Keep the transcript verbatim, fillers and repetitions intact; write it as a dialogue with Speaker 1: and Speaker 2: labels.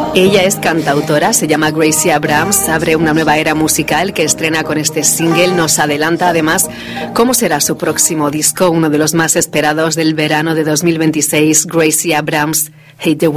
Speaker 1: Ella es cantautora, se llama Gracie Abrams, abre una nueva era musical que estrena con este single, nos adelanta además cómo será su próximo disco, uno de los más esperados del verano de dos mil veintiséis, Gracie Abrams, Hate the